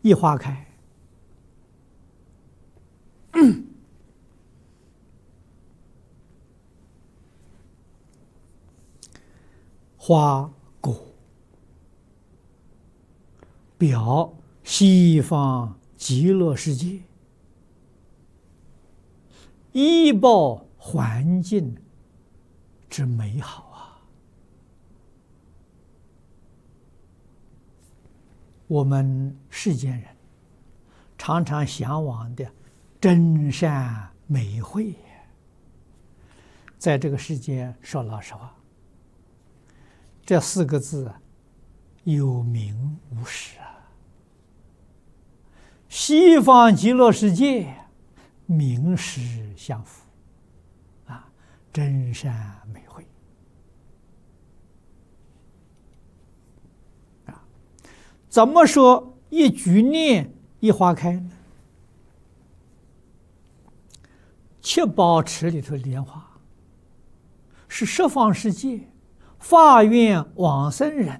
一花开，花果表西方极乐世界医报环境之美好啊！我们世间人常常向往的真善美慧，在这个世间说老实话，这4个字有名无实啊。西方极乐世界名实相符啊，真善美慧啊。怎么说一举念一花开呢？7宝池里头莲花是十方世界发愿往生人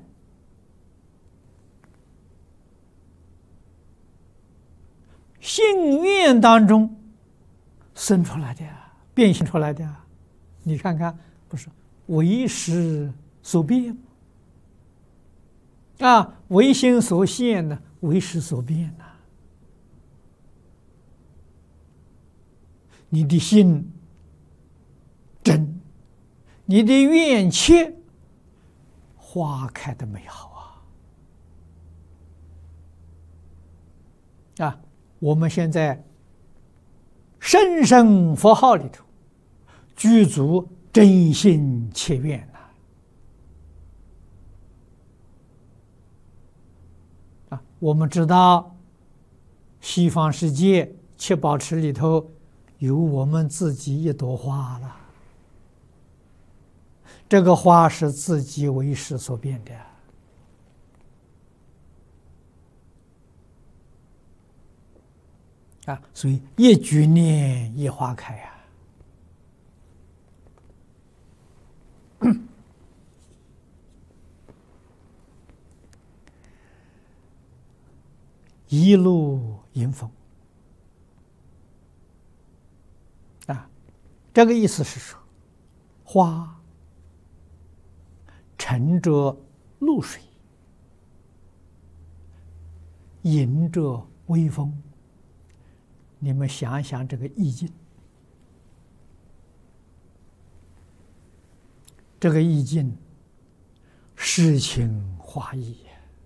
信愿当中生出来的，变现出来的。你看看，不是为识所变啊，唯心所现呢，为识所变呐。你的心真，你的愿切，花开的美好啊！我们现在声声佛号里头具足真心切愿啊！我们知道西方世界7宝池里头有我们自己一朵花了，这个花是自己为识所变的啊，所以一举念一花开啊。一路迎风啊，这个意思是说，花乘着露水，迎着微风。你们想想这个意境，这个意境诗情画意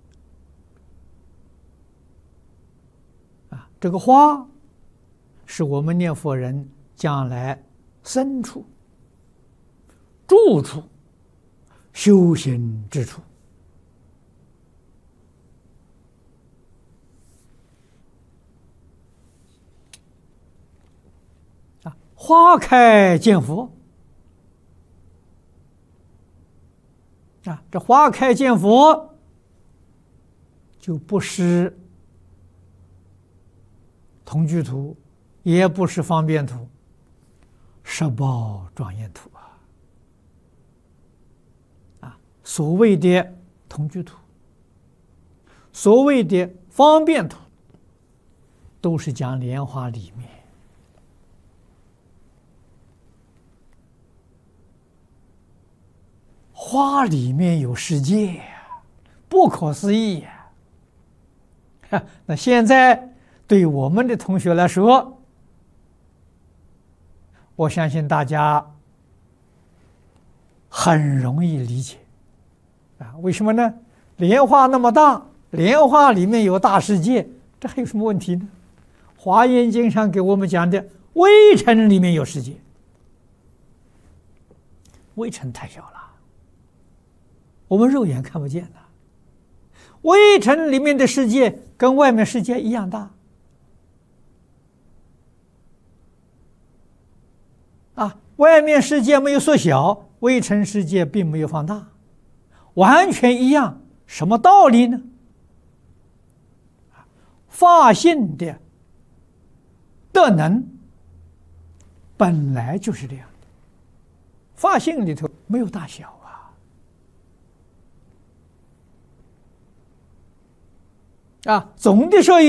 啊！这个花是我们念佛人将来身处、住处、修行之处啊！花开见佛啊！这花开见佛就不是同居土，也不是方便土，十宝庄严土啊！所谓的同居土，所谓的方便土，都是讲莲花里面花里面有世界，不可思议呀！那现在对我们的同学来说，我相信大家很容易理解啊。为什么呢？莲花那么大，莲花里面有大世界，这还有什么问题呢？华严经上给我们讲的微尘里面有世界，微尘太小了，我们肉眼看不见的。微尘里面的世界跟外面世界一样大啊，外面世界没有缩小，微尘世界并没有放大，完全一样。什么道理呢？法性的德能本来就是这样的，法性里头没有大小啊，总的说